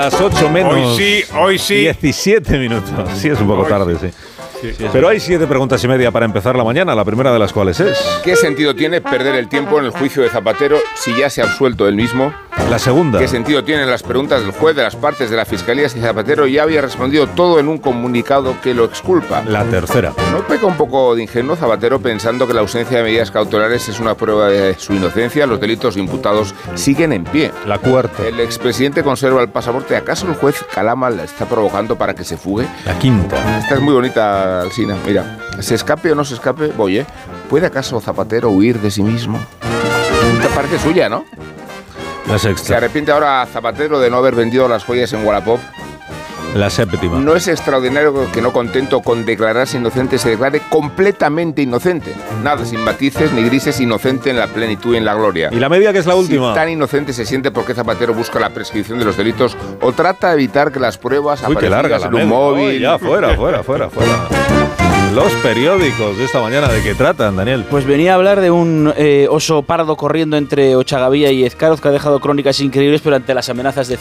Las 8 menos Hoy sí. 17 minutos. Sí, es un poco tarde, sí. Pero hay 7 preguntas y media para empezar la mañana, la primera de las cuales es... ¿Qué sentido tiene perder el tiempo en el juicio de Zapatero si ya se ha absuelto él mismo? La segunda. ¿Qué sentido tienen las preguntas del juez, de las partes, de la Fiscalía si Zapatero ya había respondido todo en un comunicado que lo exculpa? La tercera. ¿No peca un poco de ingenuo Zapatero pensando que la ausencia de medidas cautelares es una prueba de su inocencia? Los delitos imputados siguen en pie. La cuarta. ¿El expresidente conserva el pasaporte? ¿Acaso el juez Calama la está provocando para que se fugue? La quinta. Esta es muy bonita, Alsina. Mira, se escape o no se escape, voy, ¿puede acaso Zapatero huir de sí mismo? Te parece suya, ¿no? La ¿Se sexta. arrepiente ahora Zapatero de no haber vendido las joyas en Wallapop? La séptima. ¿No es extraordinario que no contento con declararse inocente se declare completamente inocente? Nada, sin matices ni grises, inocente en la plenitud y en la gloria. ¿Y la media, que es la última? Si tan inocente se siente, ¿por qué Zapatero busca la prescripción de los delitos o trata de evitar que las pruebas aparezcan en un móvil? Ya, fuera. Los periódicos de esta mañana, ¿de qué tratan, Daniel? Pues venía a hablar de un oso pardo corriendo entre Ochagavía y Ezcaroz, que ha dejado crónicas increíbles, pero ante las amenazas de